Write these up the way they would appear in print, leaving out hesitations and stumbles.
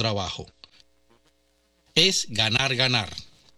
trabajo. Es ganar, ganar.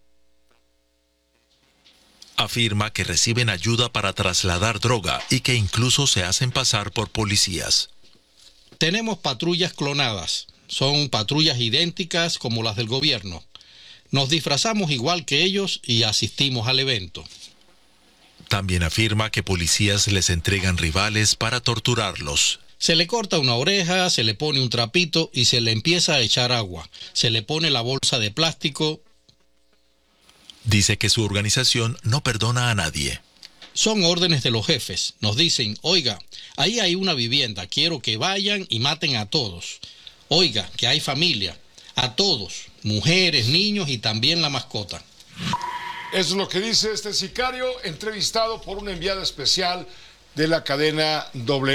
Afirma que reciben ayuda para trasladar droga y que incluso se hacen pasar por policías. Tenemos patrullas clonadas. Son patrullas idénticas como las del gobierno. Nos disfrazamos igual que ellos y asistimos al evento. También afirma que policías les entregan rivales para torturarlos. Se le corta una oreja, se le pone un trapito y se le empieza a echar agua. Se le pone la bolsa de plástico. Dice que su organización no perdona a nadie. Son órdenes de los jefes. Nos dicen, oiga, ahí hay una vivienda, quiero que vayan y maten a todos. Oiga, que hay familia, a todos, mujeres, niños y también la mascota. Eso es lo que dice este sicario, entrevistado por una enviada especial de la cadena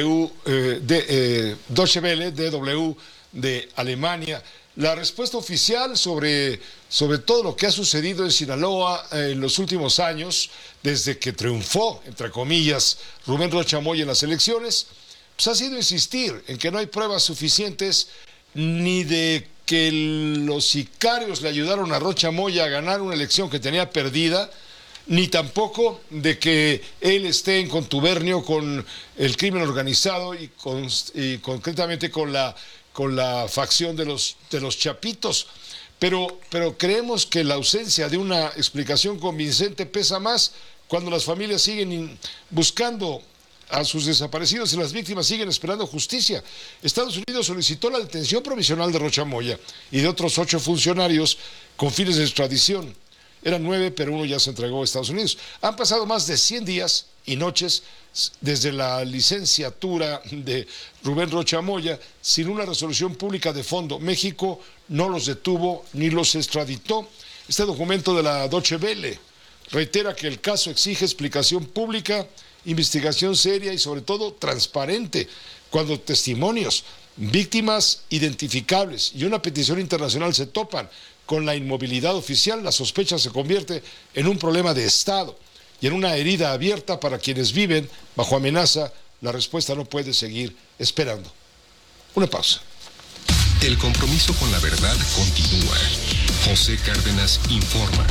Deutsche Welle, DW, de Alemania. La respuesta oficial sobre todo lo que ha sucedido en Sinaloa en los últimos años, desde que triunfó, entre comillas, Rubén Rocha Moya en las elecciones, pues ha sido insistir en que no hay pruebas suficientes ni de que los sicarios le ayudaron a Rocha Moya a ganar una elección que tenía perdida, ni tampoco de que él esté en contubernio con el crimen organizado y concretamente con la facción de los chapitos. Pero creemos que la ausencia de una explicación convincente pesa más cuando las familias siguen buscando a sus desaparecidos y las víctimas siguen esperando justicia. Estados Unidos solicitó la detención provisional de Rocha Moya y de otros 8 funcionarios con fines de extradición. Eran 9, pero uno ya se entregó a Estados Unidos. Han pasado más de 100 días y noches desde la licenciatura de Rubén Rocha Moya sin una resolución pública de fondo. México no los detuvo ni los extraditó. Este documento de la Deutsche Welle reitera que el caso exige explicación pública, investigación seria y sobre todo transparente, cuando testimonios, víctimas identificables y una petición internacional se topan con la inmovilidad oficial. La sospecha se convierte en un problema de Estado y en una herida abierta para quienes viven bajo amenaza. La respuesta no puede seguir esperando. Una pausa. El compromiso con la verdad continúa. José Cárdenas informa.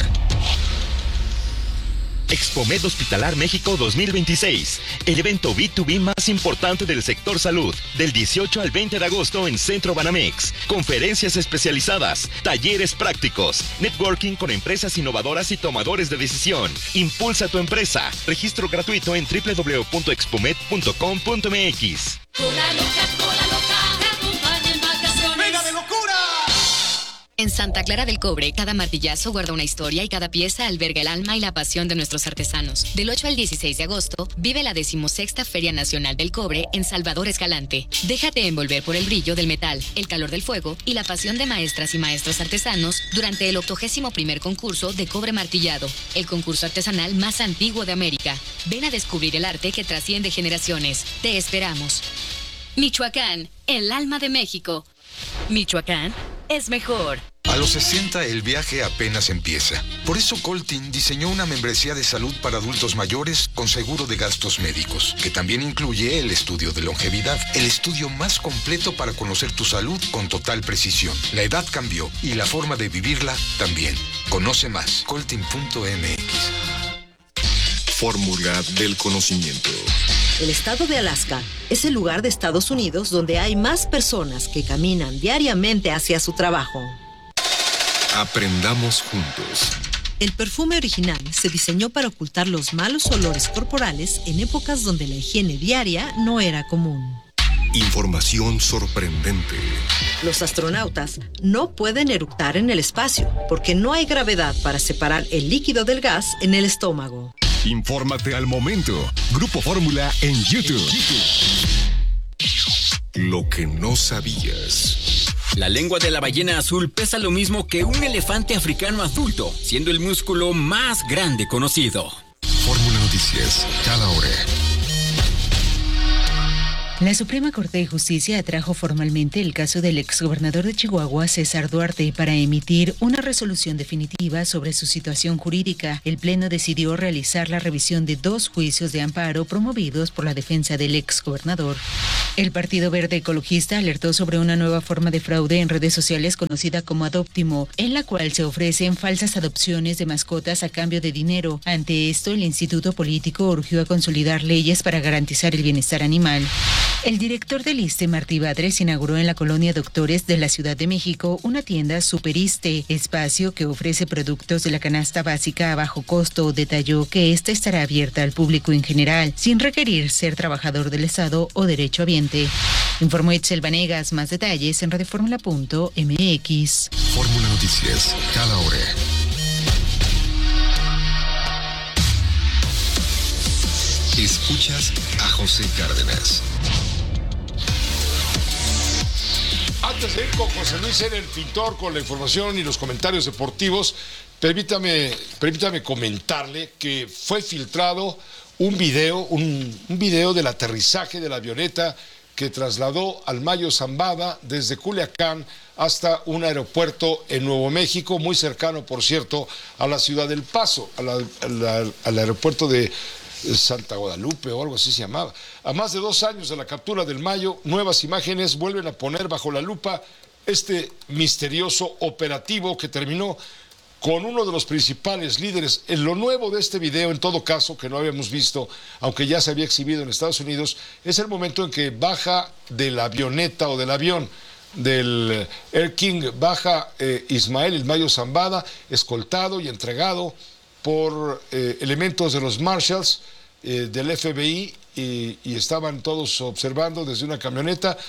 Expomed Hospitalar México 2026, el evento B2B más importante del sector salud, del 18 al 20 de agosto en Centro Banamex. Conferencias especializadas, talleres prácticos, networking con empresas innovadoras y tomadores de decisión. Impulsa tu empresa. Registro gratuito en www.expomed.com.mx. Cola loca, te acompaña en vacaciones. ¡Venga de locura! En Santa Clara del Cobre, cada martillazo guarda una historia y cada pieza alberga el alma y la pasión de nuestros artesanos. Del 8 al 16 de agosto, vive la 16ª Feria Nacional del Cobre en Salvador Escalante. Déjate envolver por el brillo del metal, el calor del fuego y la pasión de maestras y maestros artesanos durante el 81º concurso de cobre martillado, el concurso artesanal más antiguo de América. Ven a descubrir el arte que trasciende generaciones. Te esperamos. Michoacán, el alma de México. Michoacán es mejor. A los 60 el viaje apenas empieza. Por eso Coltin diseñó una membresía de salud para adultos mayores con seguro de gastos médicos, que también incluye el estudio de longevidad, el estudio más completo para conocer tu salud con total precisión. La edad cambió y la forma de vivirla también. Conoce más, coltin.mx. Fórmula del conocimiento. El estado de Alaska es el lugar de Estados Unidos donde hay más personas que caminan diariamente hacia su trabajo. Aprendamos juntos. El perfume original se diseñó para ocultar los malos olores corporales en épocas donde la higiene diaria no era común. Información sorprendente. Los astronautas no pueden eructar en el espacio porque no hay gravedad para separar el líquido del gas en el estómago. Infórmate al momento. Grupo Fórmula en YouTube. Lo que no sabías. La lengua de la ballena azul pesa lo mismo que un elefante africano adulto, siendo el músculo más grande conocido. Fórmula Noticias, cada hora. La Suprema Corte de Justicia atrajo formalmente el caso del exgobernador de Chihuahua, César Duarte, para emitir una resolución definitiva sobre su situación jurídica. El Pleno decidió realizar la revisión de 2 juicios de amparo promovidos por la defensa del exgobernador. El Partido Verde Ecologista alertó sobre una nueva forma de fraude en redes sociales conocida como Adóptimo, en la cual se ofrecen falsas adopciones de mascotas a cambio de dinero. Ante esto, el Instituto Político urgió a consolidar leyes para garantizar el bienestar animal. El director del ISSSTE, Martí Batres, inauguró en la colonia Doctores de la Ciudad de México una tienda Super ISSSTE, espacio que ofrece productos de la canasta básica a bajo costo. Detalló que esta estará abierta al público en general, sin requerir ser trabajador del Estado o derechohabiente. Informó Itzel Vanegas. Más detalles en radioformula.mx. Fórmula Noticias, cada hora. Escuchas a José Cárdenas. Antes de ir con José Luis N., el pintor, con la información y los comentarios deportivos, permítame comentarle que fue filtrado un video del aterrizaje de la avioneta que trasladó al Mayo Zambada desde Culiacán hasta un aeropuerto en Nuevo México, muy cercano, por cierto, a la ciudad del Paso, al aeropuerto de Santa Guadalupe o algo así se llamaba. A más de 2 años de la captura del Mayo, nuevas imágenes vuelven a poner bajo la lupa este misterioso operativo que terminó con uno de los principales líderes. En lo nuevo de este video, en todo caso, que no habíamos visto, aunque ya se había exhibido en Estados Unidos, es el momento en que baja de la avioneta o del avión del Air King, baja Ismael El Mayo Zambada, escoltado y entregado por elementos de los Marshals, del FBI, y estaban todos observando desde una camioneta.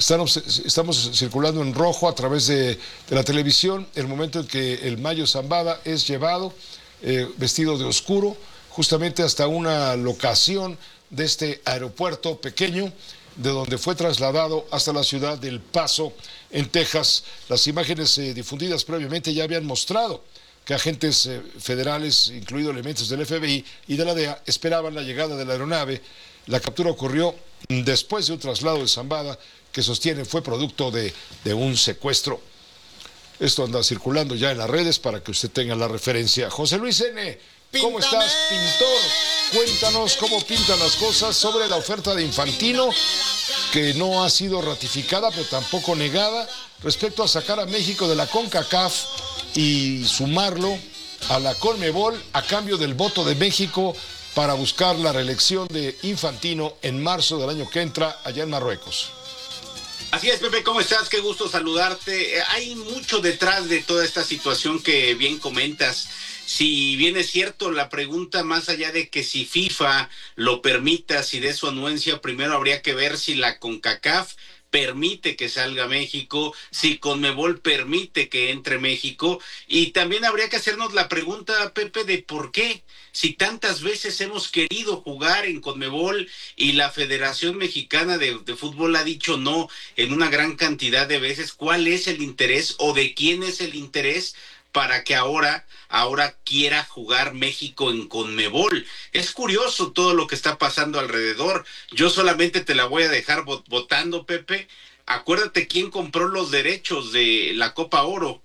Estamos circulando en rojo a través de la televisión el momento en que el Mayo Zambada es llevado vestido de oscuro justamente hasta una locación de este aeropuerto pequeño, de donde fue trasladado hasta la ciudad del Paso, en Texas. Las imágenes difundidas previamente ya habían mostrado que agentes federales, incluidos elementos del FBI y de la DEA, esperaban la llegada de la aeronave. La captura ocurrió después de un traslado de Zambada que sostiene fue producto de un secuestro. Esto anda circulando ya en las redes para que usted tenga la referencia. José Luis N., ¿cómo estás, pintor? Cuéntanos cómo pintan las cosas sobre la oferta de Infantino, que no ha sido ratificada, pero tampoco negada, respecto a sacar a México de la CONCACAF y sumarlo a la CONMEBOL a cambio del voto de México para buscar la reelección de Infantino en marzo del año que entra allá en Marruecos. Así es, Pepe, ¿cómo estás? Qué gusto saludarte. Hay mucho detrás de toda esta situación que bien comentas. Si bien es cierto, la pregunta, más allá de que si FIFA lo permita, si de su anuencia, primero habría que ver si la CONCACAF permite que salga México, si CONMEBOL permite que entre México, y también habría que hacernos la pregunta, Pepe, de por qué, si tantas veces hemos querido jugar en CONMEBOL y la Federación Mexicana de Fútbol ha dicho no en una gran cantidad de veces, ¿cuál es el interés o de quién es el interés para que ahora quiera jugar México en CONMEBOL? Es curioso todo lo que está pasando alrededor. Yo solamente te la voy a dejar votando, Pepe. Acuérdate quién compró los derechos de la Copa Oro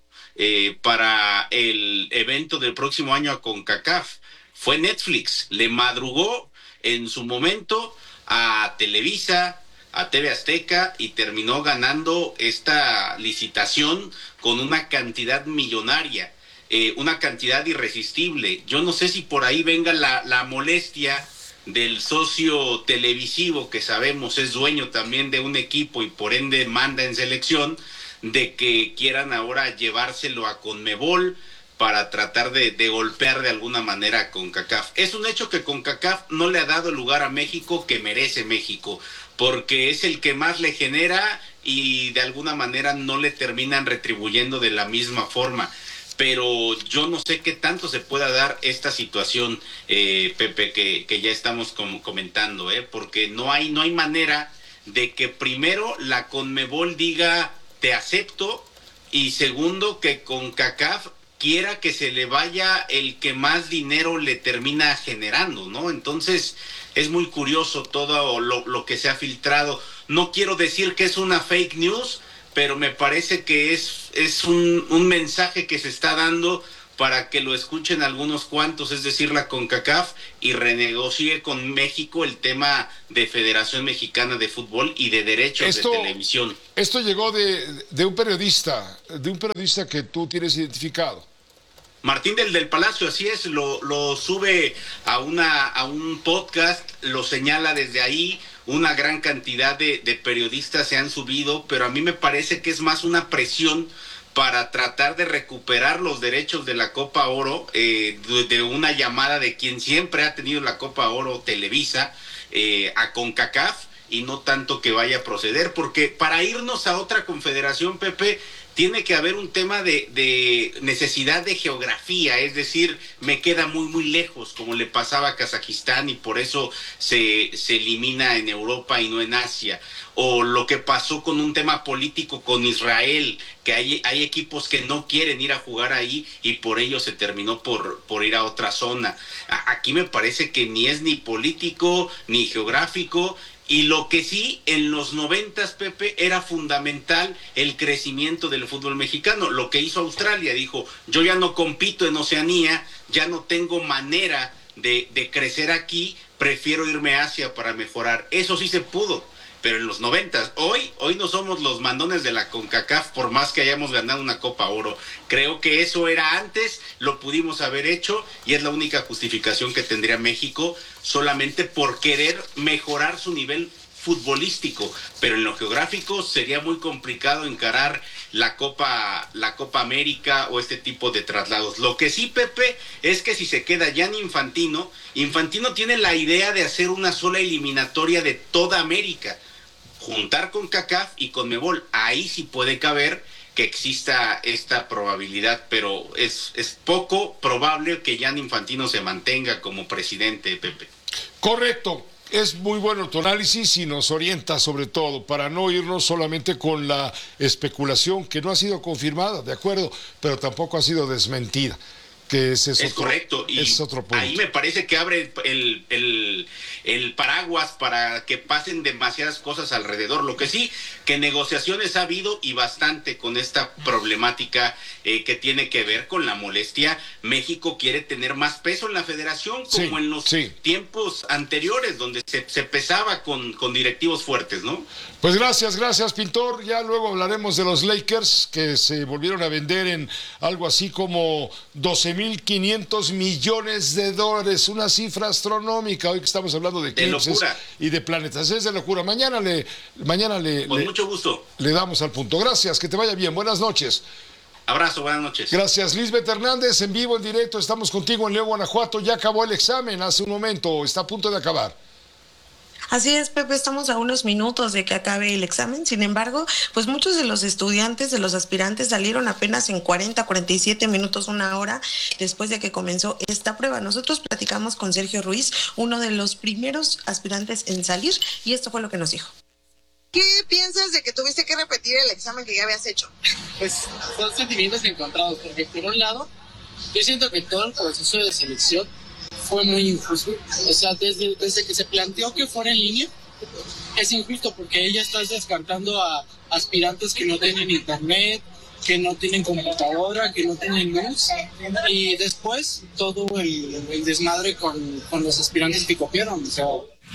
para el evento del próximo año a CONCACAF. Fue Netflix. Le madrugó en su momento a Televisa, a TV Azteca, y terminó ganando esta licitación con una cantidad millonaria, una cantidad irresistible. Yo no sé si por ahí venga la molestia del socio televisivo, que sabemos es dueño también de un equipo y por ende manda en selección, de que quieran ahora llevárselo a CONMEBOL para tratar de golpear de alguna manera a CONCACAF. Es un hecho que CONCACAF no le ha dado el lugar a México que merece México, porque es el que más le genera y de alguna manera no le terminan retribuyendo de la misma forma. Pero yo no sé qué tanto se pueda dar esta situación, Pepe, que ya estamos comentando, porque no hay manera de que primero la CONMEBOL diga te acepto, y segundo que CONCACAF quiera que se le vaya el que más dinero le termina generando, ¿no? Entonces es muy curioso todo lo que se ha filtrado. no quiero decir que es una fake news, pero me parece que es un mensaje que se está dando para que lo escuchen algunos cuantos, es decir, la CONCACAF, y renegocie con México el tema de Federación Mexicana de Fútbol y de derechos de televisión. Esto llegó de un periodista que tú tienes identificado. Martín del Palacio, así es, lo sube a un podcast, lo señala desde ahí. Una gran cantidad de periodistas se han subido, pero a mí me parece que es más una presión para tratar de recuperar los derechos de la Copa Oro, de una llamada de quien siempre ha tenido la Copa Oro, Televisa, a CONCACAF, y no tanto que vaya a proceder, porque para irnos a otra confederación, Pepe, tiene que haber un tema de necesidad de geografía, es decir, me queda muy lejos, como le pasaba a Kazajistán, y por eso se elimina en Europa y no en Asia. O lo que pasó con un tema político con Israel, que hay equipos que no quieren ir a jugar ahí y por ello se terminó por ir a otra zona. Aquí me parece que ni es ni político ni geográfico. Y lo que sí, en los 90, Pepe, era fundamental el crecimiento del fútbol mexicano. Lo que hizo Australia, dijo, yo ya no compito en Oceanía, ya no tengo manera de crecer aquí, prefiero irme a Asia para mejorar. Eso sí se pudo, pero en los 90, hoy no somos los mandones de la CONCACAF, por más que hayamos ganado una Copa Oro. Creo que eso era antes, lo pudimos haber hecho, y es la única justificación que tendría México, solamente por querer mejorar su nivel futbolístico, pero en lo geográfico sería muy complicado encarar la Copa América o este tipo de traslados. Lo que sí, Pepe, es que si se queda Gianni Infantino tiene la idea de hacer una sola eliminatoria de toda América, juntar con CONCACAF y con Conmebol. Ahí sí puede caber que exista esta probabilidad, pero es poco probable que Gianni Infantino se mantenga como presidente, Pepe. Correcto. Es muy bueno tu análisis y nos orienta sobre todo para no irnos solamente con la especulación que no ha sido confirmada, de acuerdo, pero tampoco ha sido desmentida. Que ese es correcto, y es otro punto. Ahí me parece que abre el paraguas para que pasen demasiadas cosas alrededor. Lo que sí, que negociaciones ha habido y bastante con esta problemática que tiene que ver con la molestia. México quiere tener más peso en la federación, como en los tiempos anteriores, donde se pesaba con directivos fuertes, ¿no? Pues gracias, Pintor. Ya luego hablaremos de los Lakers, que se volvieron a vender en algo así como 12.500 millones de dólares, una cifra astronómica. Hoy que estamos hablando de eclipses y de planetas, es de locura. Mañana con mucho gusto le damos al punto. Gracias, que te vaya bien. Buenas noches. Abrazo, buenas noches. Gracias, Lisbeth Hernández, en vivo, en directo. Estamos contigo en León, Guanajuato. Ya acabó el examen hace un momento, está a punto de acabar. Así es, Pepe, estamos a unos minutos de que acabe el examen. Sin embargo, pues muchos de los estudiantes, de los aspirantes, salieron apenas en 47 minutos, una hora después de que comenzó esta prueba. Nosotros platicamos con Sergio Ruiz, uno de los primeros aspirantes en salir, y esto fue lo que nos dijo. ¿Qué piensas de que tuviste que repetir el examen que ya habías hecho? Pues son sentimientos encontrados, porque por un lado, yo siento que todo el proceso de selección fue muy injusto. O sea, desde que se planteó que fuera en línea, es injusto porque ya estás descartando a aspirantes que no tienen internet, que no tienen computadora, que no tienen luz, y después todo el desmadre con los aspirantes que copiaron. O sea,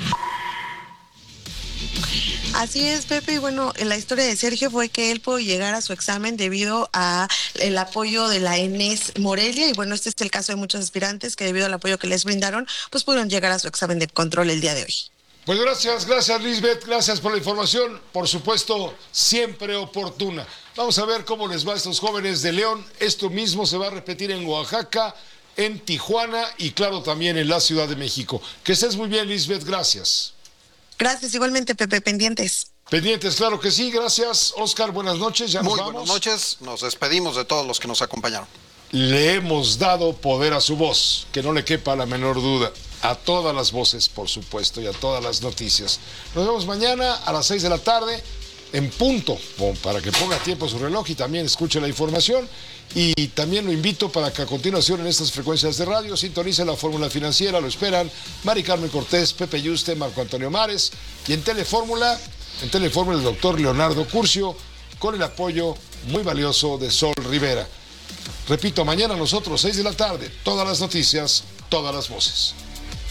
Así es, Pepe, y bueno, la historia de Sergio fue que él pudo llegar a su examen debido a el apoyo de la ENES Morelia, y bueno, este es el caso de muchos aspirantes que debido al apoyo que les brindaron, pues pudieron llegar a su examen de control el día de hoy. Pues gracias Lisbeth, gracias por la información, por supuesto, siempre oportuna. Vamos a ver cómo les va a estos jóvenes de León. Esto mismo se va a repetir en Oaxaca, en Tijuana y claro también en la Ciudad de México. Que estés muy bien, Lisbeth, gracias. Gracias, igualmente, Pepe, pendientes. Pendientes, claro que sí, gracias. Oscar, buenas noches, ya nos vamos. Buenas noches, nos despedimos de todos los que nos acompañaron. Le hemos dado poder a su voz, que no le quepa la menor duda. A todas las voces, por supuesto, y a todas las noticias. Nos vemos mañana a las 6 de la tarde, en punto, para que ponga tiempo su reloj y también escuche la información. Y también lo invito para que a continuación en estas frecuencias de radio sintonice la Fórmula Financiera. Lo esperan Mari Carmen Cortés, Pepe Yuste, Marco Antonio Mares. Y en Telefórmula, En Teleinforme el doctor Leonardo Curcio, con el apoyo muy valioso de Sol Rivera. Repito, mañana nosotros, 6 de la tarde, todas las noticias, todas las voces.